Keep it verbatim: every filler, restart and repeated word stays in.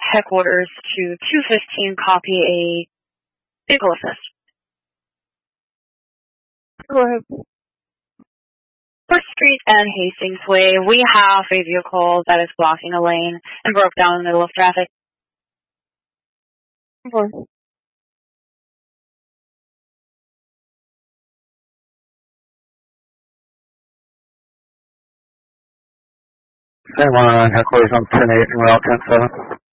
headquarters to two fifteen, copy a vehicle assist. Go ahead. First Street and Hastings Way, we have a vehicle that is blocking a lane and broke down in the middle of traffic. Okay. Same line, headquarters on ten eight and Route ten seven.